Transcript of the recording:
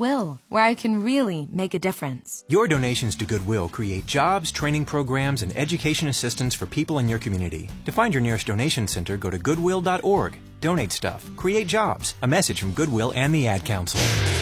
Goodwill, where I can really make a difference. Your donations to Goodwill create jobs, training programs, and education assistance for people in your community. To find your nearest donation center, go to goodwill.org. Donate stuff. Create jobs. A message from Goodwill and the Ad Council.